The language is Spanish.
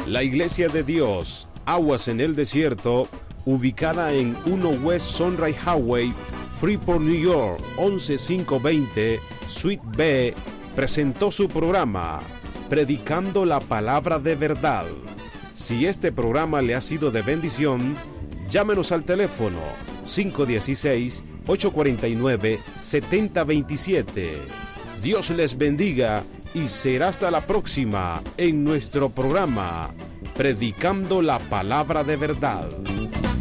La Iglesia de Dios, Aguas en el Desierto, ubicada en 1 West Sunrise Highway, Freeport, New York, 11520, Suite B, presentó su programa, Predicando la Palabra de Verdad. Si este programa le ha sido de bendición, llámenos al teléfono 516-849-7027. Dios les bendiga y será hasta la próxima en nuestro programa, Predicando la Palabra de Verdad.